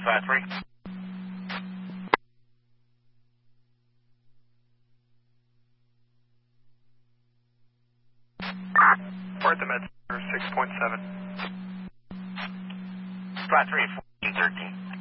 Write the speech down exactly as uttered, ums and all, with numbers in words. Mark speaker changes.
Speaker 1: Flat three.
Speaker 2: We're at the med center, six point seven.
Speaker 1: Flat three, fourteen thirteen.